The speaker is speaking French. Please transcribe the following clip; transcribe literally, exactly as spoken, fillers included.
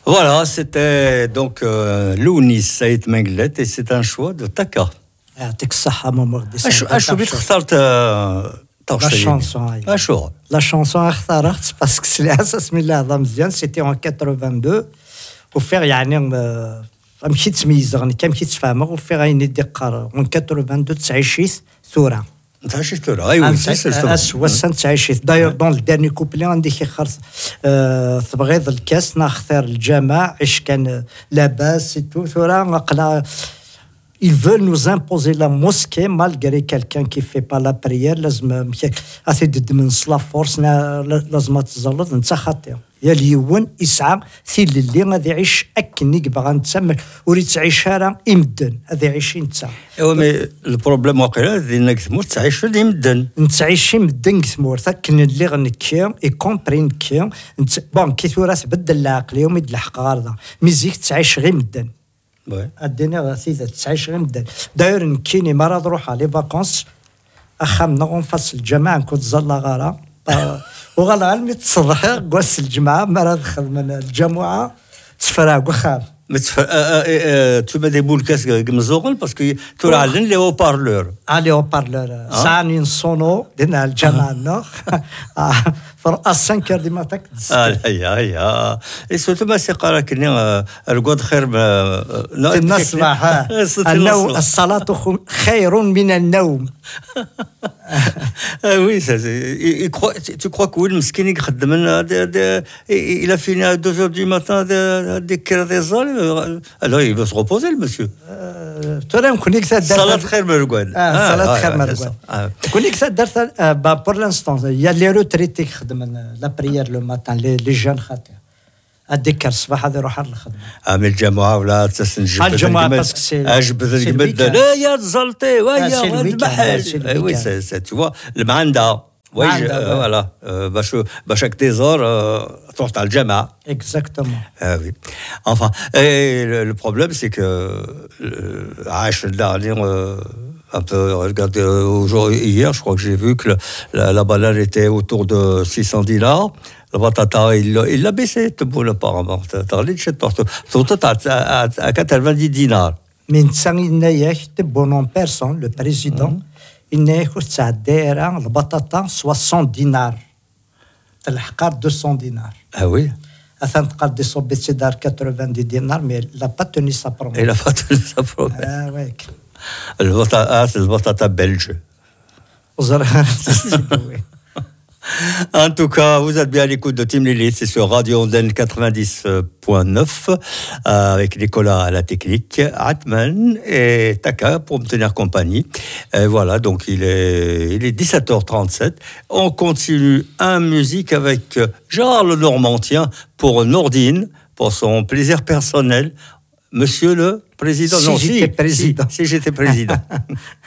Voilà, c'était donc euh, Lounis Saïd Menglet et c'est un choix de Taka. يعطيك الصحة ماما غدي اش بغيت اخترت لا شانسون اشو لا شانسون اختارت باسكو سي اساس من الله مزيان سيتي اون ثمانية وفيغ يعني ماشي تميز غني كان كيتفاهموا وفيغ غيني ديقار اون ثمانية تعيشيت ثوره تعيشيت ثوره ايوا اس وسن تعيشيت داير دون الديرني كوبلي عندي كيخرس تبغيض الكاس نختار الجماع اش كان لاباس تو ثوره نقلا. Ils veulent nous imposer la mosquée malgré quelqu'un qui fait pas la prière. لازم أثيد من صلاة فورس لازم تزلط أنت خاطئ. يا اليوم يسعى ثيل اللي غادي يعيش أكني بغا نتسمى وريد تعيش هذا يمدن هذا يعيش نتا. إيوا مي البروبليم واقيلا إنك تموت تعيش اللي يمدن. نتعيش يمدن كتمور ثاكن اللي غنكيا يكومبرين كيا. بون كي تورث بدل العقل يوم يدلحق غارضة ميزيك تعيش غير مدن. الدنيا غاسيزة تعيش غير مدن. داير نكيني مرة نروح على فاكونس أخامنا غنفصل الجماعة كنت زلا غارة وغالا علمي تصرح قوس الجماعة مرة دخل من الجماعة تفرق وخاف tu mets des boules كمزوغل باسكو تورعلن لي هو بارلور علي هو بارلور ساني نصونو دينا الجماعة نو فر خمسة دي ماتاك اه يا يا اي سوتو ما سيقرا كني القود خير النصبح النوم الصلاة خير من النوم. Ah oui, ça, il croit, tu crois que oui, le مسكين يخدم il a fini à deux heures du matin d'écrire des heures, alors il veut se reposer, le monsieur. ترى كونيك سا دار صلاة خير من القواد. اه صلاة خير من القواد. كونيك سا دار با بور لانستون يا لي روتريتي يخدم لا بريير لو ماتان لي جون خاطر أذكر الصباح هذا يروح على الخدمة. عامل الجماعة ولا تسنجب. الجماعة باسكو سي. أجبد الجمد. لا يا تزلطي ويا المحل. وي سي سي tu vois المعندة. وي voilà باش باش هاك دي زور تروح على الجامعة. Exactement. Ah oui. Enfin, et le, le problème c'est que عايش الدارين un peu regardez aujourd'hui hier je crois que j'ai vu que la, la banane était autour de six cents dinars. La batata, il l'a, il l'a baissé, te boule apparemment. T'as les chèques partout. Surtout à, à quatre-vingt-dix dinars. Mais il n'y a pas de bonne personne, le président. Il n'y a pas de la batata, soixante dinars. Le deux cents dinars. Ah oui? Afin de descendre de quatre-vingt-dix dinars, mais il n'a pas tenu sa promesse. Il n'a pas tenu sa promesse. Ah oui. Le batata, c'est le batata belge. Oui. En tout cas, vous êtes bien à l'écoute de Team Lilith, c'est sur Radio Ondel quatre-vingt-dix point neuf, euh, avec Nicolas à la technique, Atman et Taka pour me tenir compagnie. Et voilà, donc il est, il est dix-sept heures trente-sept. On continue en musique avec Charles Normandien pour Nordine, pour son plaisir personnel. Monsieur le président, si non, j'étais si, président. Si, si j'étais président.